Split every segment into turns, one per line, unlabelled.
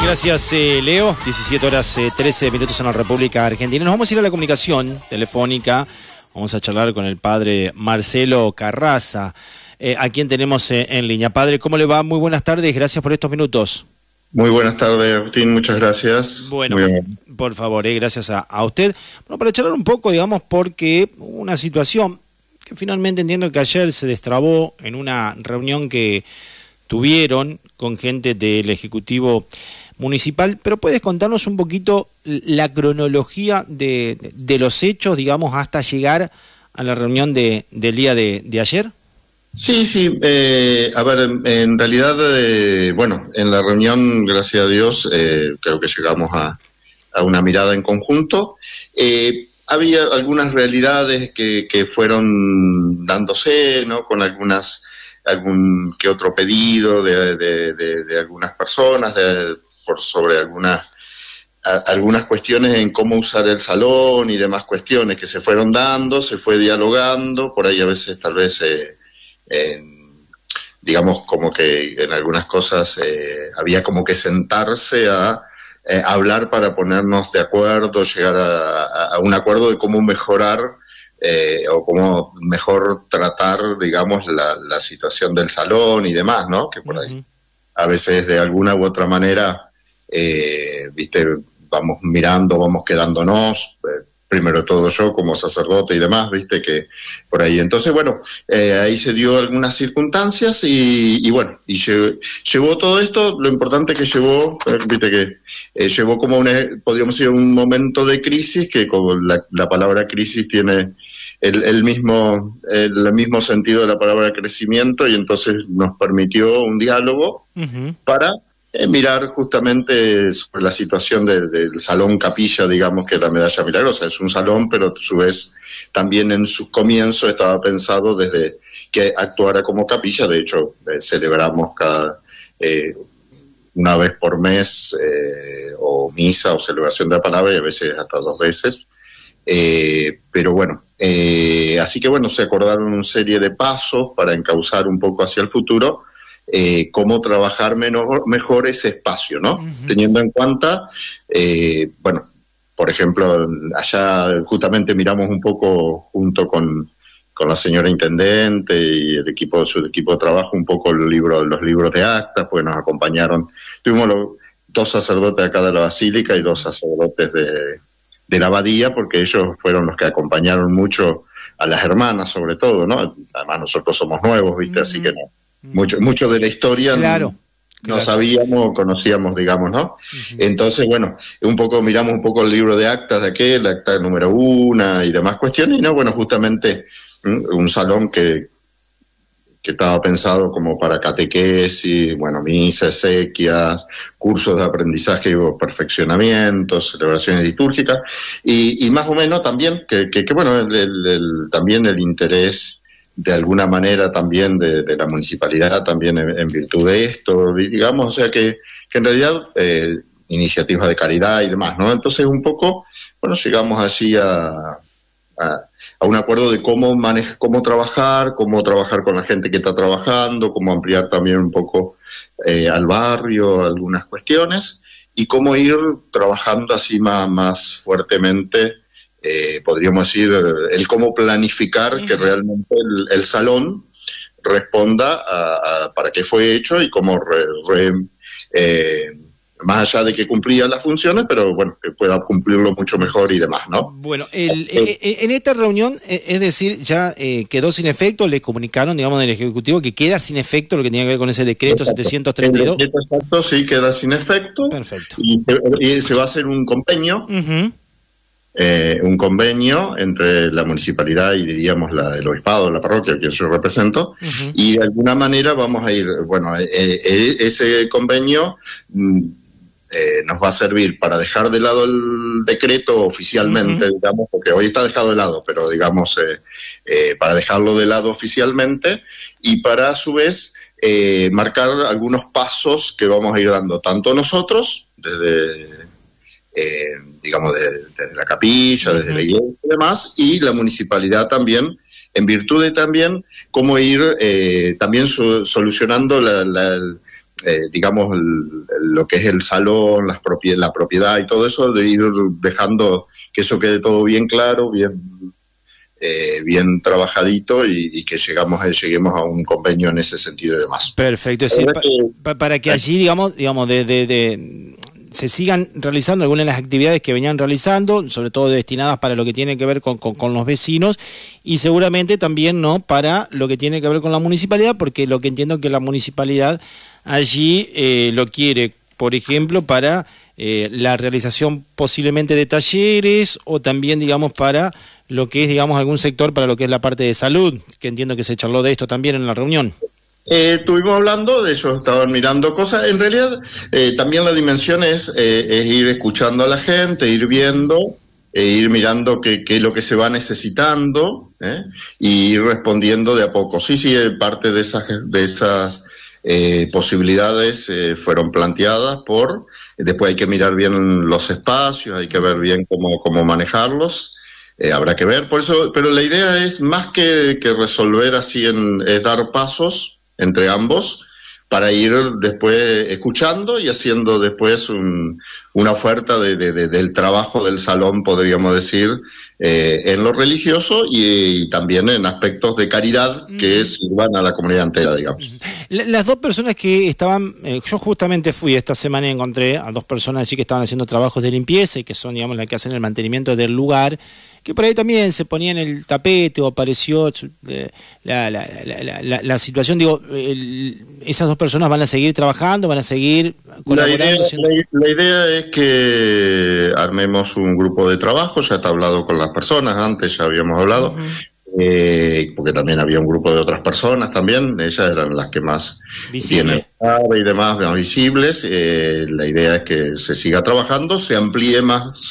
Gracias, Leo. 17 horas 13 minutos en la República Argentina. Nos vamos a ir a la comunicación telefónica. Vamos a charlar con el padre Marcelo Carraza, a quien tenemos en línea. Padre, ¿cómo le va? Muy buenas tardes. Gracias por estos minutos.
Muy buenas tardes, Agustín. Muchas gracias.
Bueno, por favor, gracias a usted. Bueno, para charlar un poco, digamos, porque una situación que finalmente entiendo que ayer se destrabó en una reunión que tuvieron con gente del Ejecutivo Municipal, pero ¿puedes contarnos un poquito la cronología de los hechos, digamos, hasta llegar a la reunión del día de ayer?
Sí, a ver, en realidad, bueno, en la reunión, gracias a Dios, creo que llegamos a una mirada en conjunto. Había algunas realidades que fueron dándose, ¿no? Con algún que otro pedido de algunas personas, sobre algunas cuestiones en cómo usar el salón y demás cuestiones que se fueron dando, se fue dialogando, por ahí a veces tal vez, digamos como que en algunas cosas había como que sentarse a hablar para ponernos de acuerdo, llegar a un acuerdo de cómo mejorar o cómo mejor tratar, digamos, la situación del salón y demás, ¿no? Que por ahí a veces de alguna u otra manera, viste, vamos mirando, vamos quedándonos, primero todo yo como sacerdote y demás, viste, que por ahí. Entonces, bueno, ahí se dio algunas circunstancias y bueno, y llevó todo esto, lo importante que llevó, viste que llevó como podríamos decir, un momento de crisis, que como la palabra crisis tiene el mismo sentido de la palabra crecimiento, y entonces nos permitió un diálogo para mirar justamente sobre la situación del salón capilla, digamos, que es la Medalla Milagrosa. Es un salón, pero a su vez también en sus comienzos estaba pensado desde que actuara como capilla. De hecho, celebramos una vez por mes o misa o celebración de la palabra, y a veces hasta 2 veces. Pero bueno, así que bueno, se acordaron una serie de pasos para encauzar un poco hacia el futuro, cómo trabajar mejor ese espacio, ¿no? Teniendo en cuenta, bueno, por ejemplo, allá justamente miramos un poco junto con la señora intendente y su equipo de trabajo, un poco los libros de actas, pues nos acompañaron. Tuvimos 2 sacerdotes acá de la Basílica y 2 sacerdotes de la abadía, porque ellos fueron los que acompañaron mucho a las hermanas, sobre todo, ¿no? Además nosotros somos nuevos, ¿viste? Así que no. Mucho de la historia no sabíamos, conocíamos, digamos, ¿no? Entonces, bueno, miramos un poco el libro de actas de aquel, acta número 1 y demás cuestiones, y no, bueno, justamente un salón que estaba pensado como para catequesis, bueno, misas, exequias, cursos de aprendizaje y perfeccionamiento, celebraciones litúrgicas, y más o menos también, que bueno, también el interés de alguna manera también de la municipalidad, también en virtud de esto, digamos, o sea que en realidad iniciativas de caridad y demás, ¿no? Entonces un poco, bueno, llegamos así a un acuerdo de cómo trabajar con la gente que está trabajando, cómo ampliar también un poco al barrio algunas cuestiones, y cómo ir trabajando así más fuertemente, podríamos decir, el cómo planificar que realmente el salón responda para qué fue hecho y cómo más allá de que cumplía las funciones, pero bueno, que pueda cumplirlo mucho mejor y demás, ¿no?
Bueno, en esta reunión, es decir, ya quedó sin efecto, le comunicaron, digamos, del Ejecutivo que queda sin efecto lo que tenía que ver con ese decreto 732.
El decreto exacto sí queda sin efecto.
Perfecto.
Y se va a hacer un convenio. Un convenio entre la municipalidad y diríamos el obispado, la parroquia que yo represento, y de alguna manera vamos a ir, bueno, ese convenio nos va a servir para dejar de lado el decreto oficialmente, digamos, porque hoy está dejado de lado, pero digamos, para dejarlo de lado oficialmente, y para a su vez marcar algunos pasos que vamos a ir dando, tanto nosotros, digamos, desde la capilla, desde la iglesia y demás, y la municipalidad también, en virtud de también cómo ir también solucionando digamos, lo que es el salón, la propiedad y todo eso, de ir dejando que eso quede todo bien claro, bien trabajadito y que lleguemos a un convenio en ese sentido y demás.
Perfecto, es decir, para que allí, digamos se sigan realizando algunas de las actividades que venían realizando, sobre todo destinadas para lo que tiene que ver con los vecinos, y seguramente también no para lo que tiene que ver con la municipalidad, porque lo que entiendo que la municipalidad allí lo quiere, por ejemplo, para la realización posiblemente de talleres, o también, digamos, para lo que es, digamos, algún sector para lo que es la parte de salud, que entiendo que se charló de esto también en la reunión.
Estuvimos hablando de ellos, estaban mirando cosas. En realidad, también la dimensión es ir escuchando a la gente, ir viendo, ir mirando qué es lo que se va necesitando, y ir respondiendo de a poco. Sí, parte de esas posibilidades fueron planteadas después hay que mirar bien los espacios, hay que ver bien cómo manejarlos. Habrá que ver, por eso, pero la idea es más que resolver así, es dar pasos entre ambos para ir después escuchando y haciendo después una oferta del trabajo del salón, podríamos decir, en lo religioso y también en aspectos de caridad que sirvan a la comunidad entera, digamos.
Las dos personas que estaban, yo justamente fui esta semana y encontré a dos personas allí que estaban haciendo trabajos de limpieza y que son, digamos, las que hacen el mantenimiento del lugar, que por ahí también se ponían el tapete o apareció la situación. Digo, esas dos personas van a seguir trabajando, van a seguir colaborando.
La idea es que armemos un grupo de trabajo, ya está hablado con las personas, antes ya habíamos hablado, porque también había un grupo de otras personas también, ellas eran las que más tienen y demás, más visibles. La idea es que se siga trabajando, se amplíe más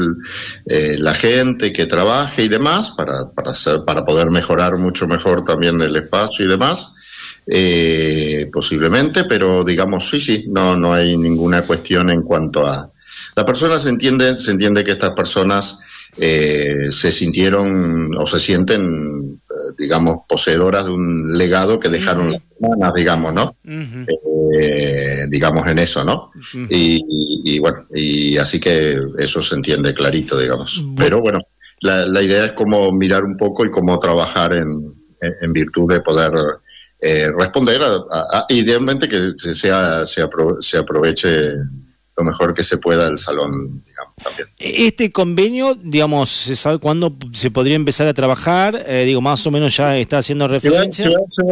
la gente que trabaje y demás, para poder mejorar mucho mejor también el espacio y demás, posiblemente, pero digamos, no hay ninguna cuestión en cuanto a... Las personas se entiende que estas personas se sintieron o se sienten, digamos, poseedoras de un legado que dejaron las hermanas, digamos, ¿no? Digamos en eso, ¿no? Y bueno, y así que eso se entiende clarito, digamos. Pero bueno, la idea es como mirar un poco y cómo trabajar en virtud de poder responder idealmente que se aproveche lo mejor que se pueda el salón, digamos, también.
Este convenio, digamos, ¿se sabe cuándo se podría empezar a trabajar? Digo, más o menos ya está haciendo referencia.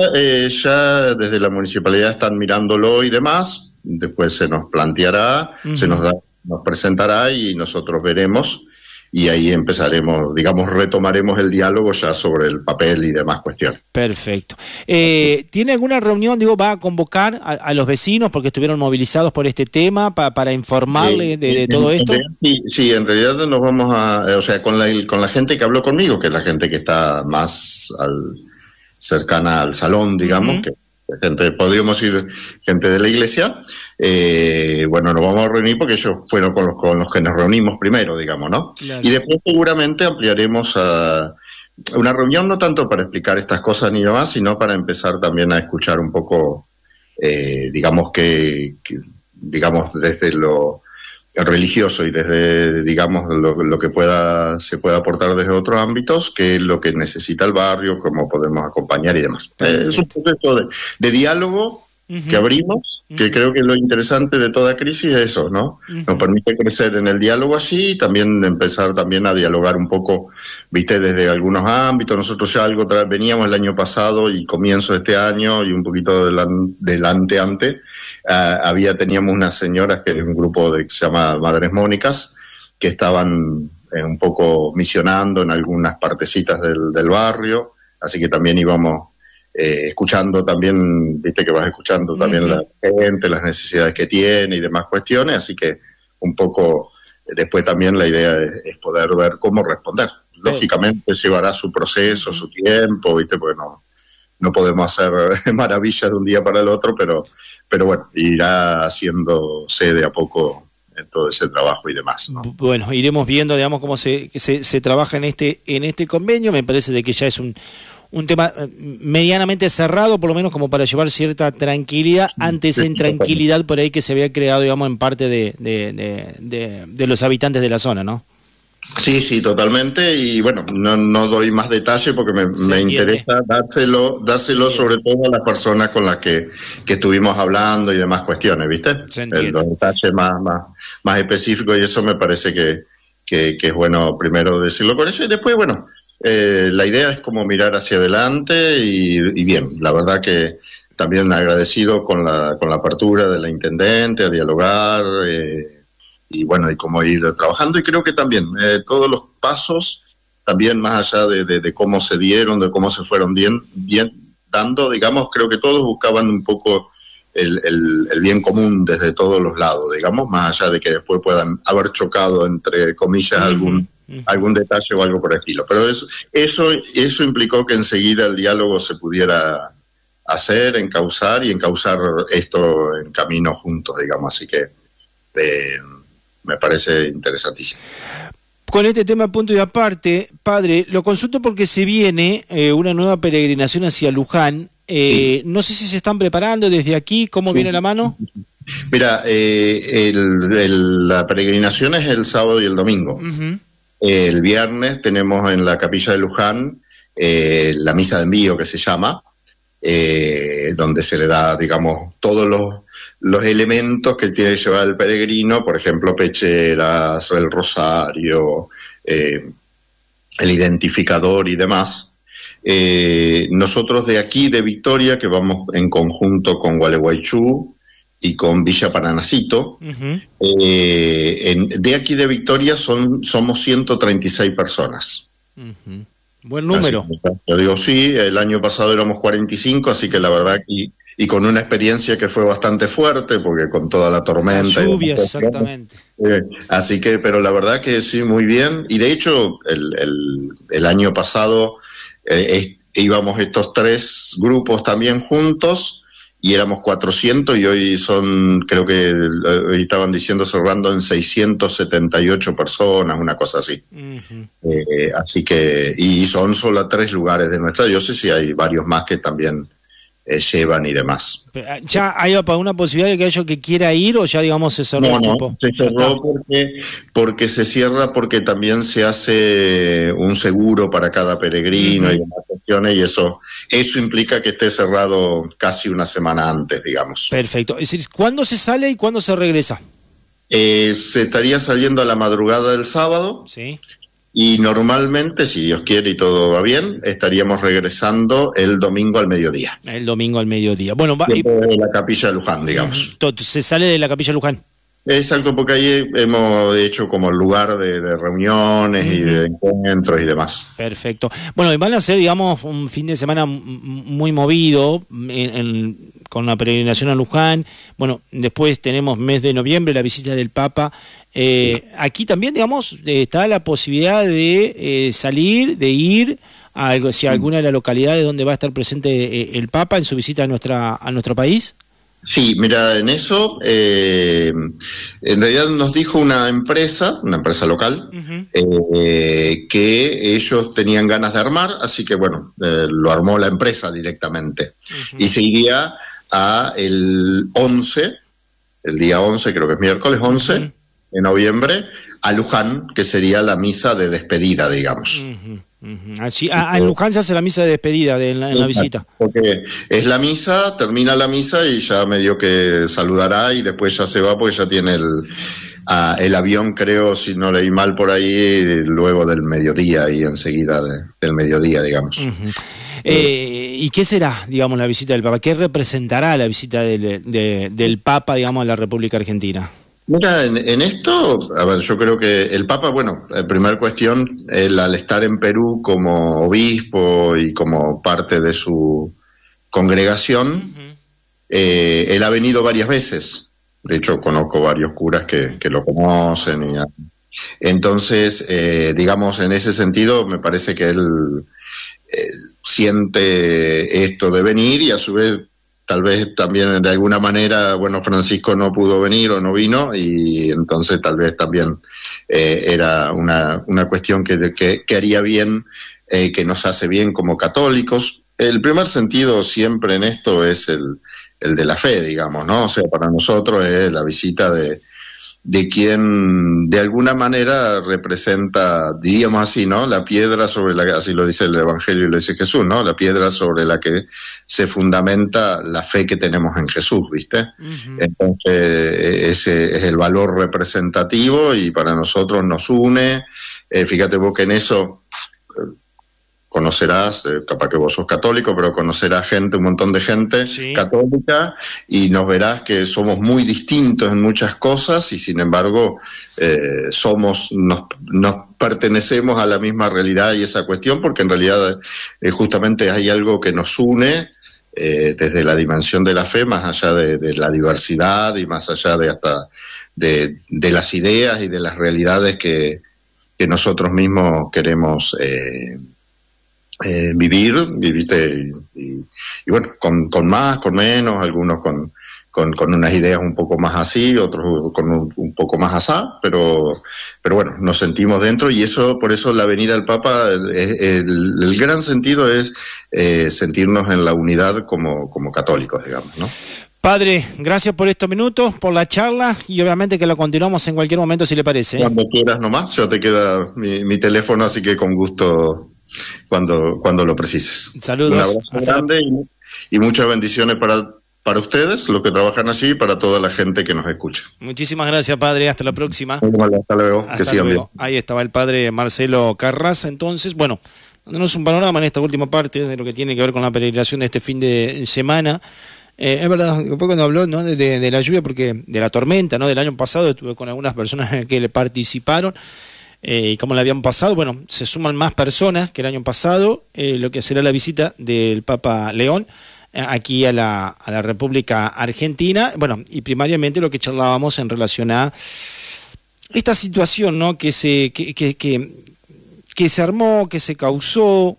Ya desde la municipalidad están mirándolo y demás, después se nos planteará, nos presentará y nosotros veremos, y ahí empezaremos, digamos, retomaremos el diálogo ya sobre el papel y demás cuestiones. Perfecto.
¿Tiene alguna reunión, digo, va a convocar a los vecinos porque estuvieron movilizados por este tema para informarle de todo esto?
Sí, en realidad nos vamos o sea, con la gente que habló conmigo, que es la gente que está más cercana al salón, digamos, que podríamos ir gente de la iglesia, bueno, nos vamos a reunir porque ellos fueron con los que nos reunimos primero, digamos, ¿no? Claro. Y después seguramente ampliaremos a una reunión, no tanto para explicar estas cosas ni demás, sino para empezar también a escuchar un poco, digamos digamos desde lo religioso y desde, digamos, lo que se pueda aportar desde otros ámbitos, que es lo que necesita el barrio, cómo podemos acompañar y demás. Es un proceso de diálogo que abrimos, que creo que lo interesante de toda crisis es eso, ¿no? Nos permite crecer en el diálogo allí y también empezar también a dialogar un poco, viste, desde algunos ámbitos. Nosotros ya algo veníamos el año pasado y comienzo de este año y un poquito delante antes, teníamos unas señoras que es un grupo que se llama Madres Mónicas, que estaban un poco misionando en algunas partecitas del barrio, así que también íbamos escuchando también, viste que vas escuchando también la gente, las necesidades que tiene y demás cuestiones, así que un poco después también la idea es poder ver cómo responder. Lógicamente llevará su proceso, su tiempo, viste, porque no podemos hacer maravillas de un día para el otro, pero bueno, irá haciéndose de a poco en todo ese trabajo y demás, ¿no?
Bueno, iremos viendo, digamos, cómo se trabaja en este convenio. Me parece de que ya es un un tema medianamente cerrado, por lo menos como para llevar cierta tranquilidad ante esa intranquilidad por ahí que se había creado, digamos, en parte de los habitantes de la zona, ¿no?
Sí, sí, totalmente, y bueno, no doy más detalle porque me interesa dárselo sobre todo a las personas con las que estuvimos hablando y demás cuestiones, ¿viste? Los detalles más específicos, y eso me parece que es bueno primero decirlo con eso, y después, bueno, la idea es como mirar hacia adelante y bien, la verdad que también agradecido con la apertura de la intendente a dialogar, y bueno, y cómo ir trabajando, y creo que también todos los pasos, también más allá de cómo se dieron, de cómo se fueron dando, digamos, creo que todos buscaban un poco el bien común desde todos los lados, digamos, más allá de que después puedan haber chocado, entre comillas, algún detalle o algo por el estilo. Pero eso implicó que enseguida el diálogo se pudiera hacer, encauzar esto en camino juntos, digamos, así que me parece interesantísimo.
Con este tema punto y aparte, padre, lo consulto porque se viene una nueva peregrinación hacia Luján. Sí. No sé si se están preparando desde aquí, ¿cómo viene la mano?
Mira, la peregrinación es el sábado y el domingo. El viernes tenemos en la capilla de Luján la misa de envío, que se llama, donde se le da, digamos, todos los elementos que tiene que llevar el peregrino, por ejemplo, pecheras, el rosario, el identificador y demás. Nosotros de aquí, de Victoria, que vamos en conjunto con Gualeguaychú y con Villa Paranacito, de aquí de Victoria somos 136 personas.
Buen número.
Yo digo, sí, el año pasado éramos 45, así que la verdad y con una experiencia que fue bastante fuerte, porque con toda la tormenta.
La lluvia, exactamente.
Así que, pero la verdad que sí, muy bien. Y de hecho, el año pasado íbamos estos 3 grupos también juntos, y éramos 400, y hoy creo que hoy estaban diciendo, cerrando en 678 personas, una cosa así. Así que, y son solo 3 lugares de nuestra diócesis, hay varios más que también llevan y demás.
¿Ya hay para una posibilidad de que haya que quiera ir, o ya, digamos, se cerró el cupo?
No, se cerró porque se cierra, porque también se hace un seguro para cada peregrino y demás cuestiones, y eso implica que esté cerrado casi una semana antes, digamos.
Perfecto. Es decir, ¿cuándo se sale y cuándo se regresa?
Se estaría saliendo a la madrugada del sábado.
Sí.
Y normalmente, si Dios quiere y todo va bien, estaríamos regresando el domingo al mediodía.
El domingo al mediodía. Bueno,
de la capilla de Luján, digamos.
Se sale de la capilla de Luján.
Exacto, porque ahí hemos hecho como lugar de reuniones y de encuentros y demás.
Perfecto. Bueno, van a ser, digamos, un fin de semana muy movido con la peregrinación a Luján. Bueno, después tenemos mes de noviembre, la visita del Papa. Aquí también, digamos, está la posibilidad de salir, de ir a alguna de las localidades donde va a estar presente el Papa en su visita a nuestro país.
Sí, mira, en eso, en realidad nos dijo una empresa local, que ellos tenían ganas de armar, así que bueno, lo armó la empresa directamente. Y se iría el día 11, creo que es miércoles 11 de noviembre, a Luján, que sería la misa de despedida, digamos.
Así, en Luján se hace la misa de despedida en la visita.
Porque es la misa, termina la misa y ya medio que saludará y después ya se va, porque ya tiene el avión, creo, si no leí mal por ahí, luego del mediodía, y enseguida del mediodía, digamos.
¿Y qué será, digamos, la visita del Papa? ¿Qué representará la visita del Papa, digamos, a la República Argentina?
Mira, en esto, a ver, yo creo que el Papa, bueno, primera cuestión, al estar en Perú como obispo y como parte de su congregación, él ha venido varias veces. De hecho, conozco varios curas que lo conocen. Entonces, digamos, en ese sentido, me parece que él siente esto de venir, y a su vez tal vez también de alguna manera, bueno, Francisco no pudo venir o no vino, y entonces tal vez también era una cuestión que haría bien, que nos hace bien como católicos. El primer sentido siempre en esto es el de la fe, digamos, ¿no? O sea, para nosotros es la visita de quien de alguna manera representa, diríamos así, ¿no? La piedra sobre la que, así lo dice el Evangelio y lo dice Jesús, ¿no? La piedra sobre la que se fundamenta la fe que tenemos en Jesús, ¿viste? Uh-huh. Entonces, ese es el valor representativo y para nosotros nos une. Fíjate vos que en eso conocerás, capaz que vos sos católico, pero conocerás gente, un montón de gente sí, católica, y nos verás que somos muy distintos en muchas cosas y sin embargo nos pertenecemos a la misma realidad y esa cuestión, porque en realidad justamente hay algo que nos une desde la dimensión de la fe, más allá de la diversidad y más allá de hasta de las ideas y de las realidades que nosotros mismos queremos viviste y bueno, con más, con menos, algunos con unas ideas un poco más así, otros con un poco más asá, pero bueno, nos sentimos dentro y eso, por eso la venida del Papa, el gran sentido es sentirnos en la unidad como católicos, digamos, ¿no?
Padre, gracias por estos minutos, por la charla y obviamente que lo continuamos en cualquier momento si le parece.
Cuando quieras nomás, ya te queda mi teléfono, así que con gusto cuando lo precises.
Saludos.
Un abrazo grande y muchas bendiciones para ustedes, los que trabajan allí, y para toda la gente que nos escucha.
Muchísimas gracias, padre. Hasta la próxima.
Hasta luego.
Que sigan bien. Ahí estaba el padre Marcelo Carrasza, entonces. Bueno, dándonos un panorama en esta última parte de lo que tiene que ver con la peregrinación de este fin de semana. Es verdad, un poco cuando habló, ¿no? de la lluvia, porque de la tormenta, ¿no? Del año pasado, estuve con algunas personas que le participaron. Y cómo le habían pasado, bueno, se suman más personas que el año pasado, lo que será la visita del Papa León aquí a la República Argentina, bueno, y primariamente lo que charlábamos en relación a esta situación, ¿no? que se armó, que se causó,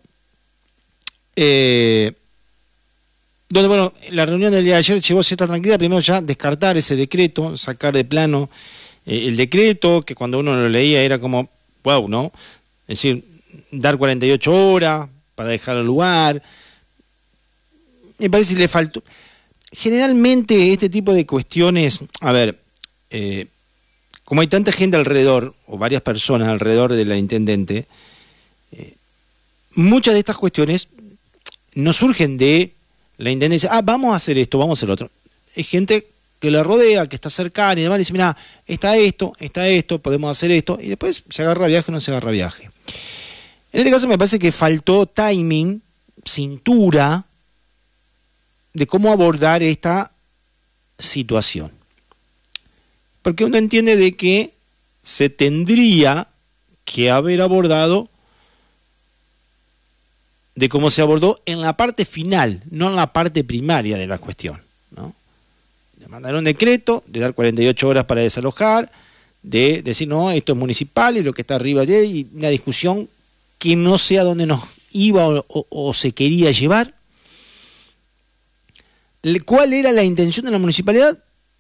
donde, bueno, la reunión del día de ayer llevó cierta tranquilidad, primero ya descartar ese decreto, sacar de plano el decreto, que cuando uno lo leía era como, wow, ¿no? Es decir, dar 48 horas para dejar el lugar. Me parece que le faltó. Generalmente este tipo de cuestiones, a ver, como hay tanta gente alrededor, o varias personas alrededor de la intendente, muchas de estas cuestiones no surgen de la intendencia, vamos a hacer esto, vamos a hacer otro. Hay gente que le rodea, que está cercana y demás, y dice, mira, está esto, podemos hacer esto, y después se agarra viaje o no se agarra viaje. En este caso me parece que faltó timing, cintura, de cómo abordar esta situación. Porque uno entiende de que se tendría que haber abordado de cómo se abordó en la parte final, no en la parte primaria de la cuestión, ¿no? De mandar un decreto, de dar 48 horas para desalojar, de decir, no, esto es municipal y lo que está arriba de y una discusión que no sé a dónde nos iba o se quería llevar. ¿Cuál era la intención de la municipalidad?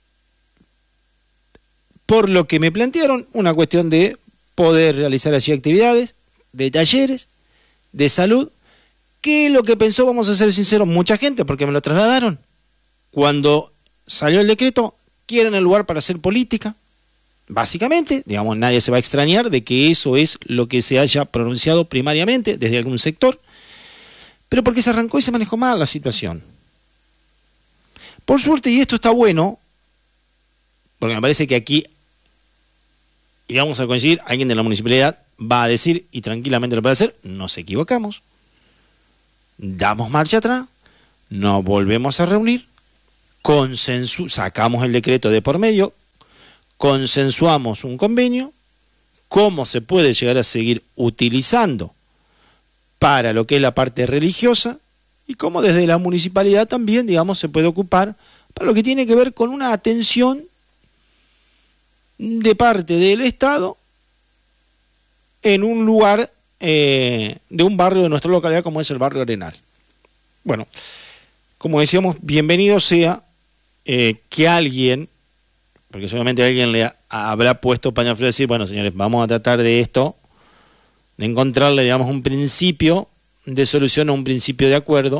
Por lo que me plantearon, una cuestión de poder realizar allí actividades, de talleres, de salud. ¿Qué es lo que pensó, vamos a ser sinceros, mucha gente? Porque me lo trasladaron. Cuando salió el decreto, quieren el lugar para hacer política. Básicamente, digamos, nadie se va a extrañar de que eso es lo que se haya pronunciado primariamente desde algún sector. Pero porque se arrancó y se manejó mal la situación. Por suerte, y esto está bueno, porque me parece que aquí, y vamos a coincidir, alguien de la municipalidad va a decir, y tranquilamente lo puede hacer, nos equivocamos, damos marcha atrás, nos volvemos a reunir, sacamos el decreto de por medio, consensuamos un convenio, cómo se puede llegar a seguir utilizando para lo que es la parte religiosa, y cómo desde la municipalidad también, digamos, se puede ocupar para lo que tiene que ver con una atención de parte del Estado en un lugar de un barrio de nuestra localidad como es el barrio Arenal. Bueno, como decíamos, bienvenido sea que alguien, porque seguramente alguien le habrá puesto paño frío y decir, bueno, señores, vamos a tratar de esto, de encontrarle, digamos, un principio de solución o un principio de acuerdo,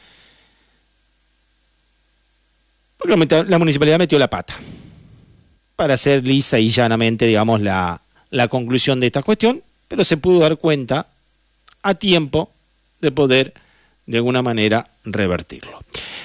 porque la municipalidad metió la pata para hacer lisa y llanamente, digamos, la conclusión de esta cuestión, pero se pudo dar cuenta a tiempo de poder, de alguna manera, revertirlo.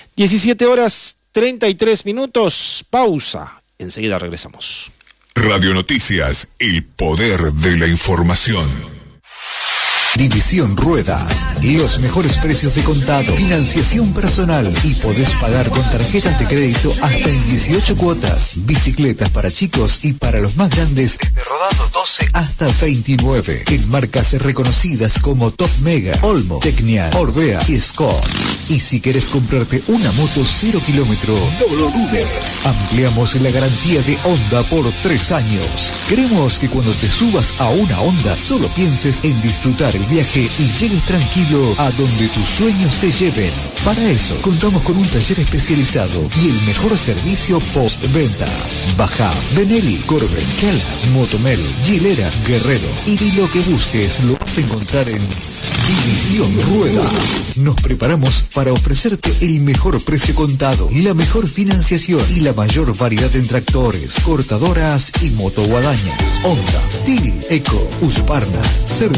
17:33, pausa, enseguida regresamos.
Radio Noticias, el poder de la información.
División Ruedas, los mejores precios de contado, financiación personal y podés pagar con tarjetas de crédito hasta en 18 cuotas. Bicicletas para chicos y para los más grandes, desde rodado 12 hasta 29. En marcas reconocidas como Top Mega, Olmo, Tecnia, Orbea y Scott. Y si querés comprarte una moto 0 kilómetro, no lo dudes. Ampliamos la garantía de Honda por 3 años. Queremos que cuando te subas a una Honda solo pienses en disfrutar el viaje y llegues tranquilo a donde tus sueños te lleven. Para eso, contamos con un taller especializado y el mejor servicio postventa. Baja, Benelli, Corben, Kela, Motomel, Gilera, Guerrero. Y lo que busques lo vas a encontrar en División Ruedas. Nos preparamos para ofrecerte el mejor precio contado, la mejor financiación y la mayor variedad en tractores, cortadoras y motoguadañas. Honda, Steel, Eco, Husqvarna,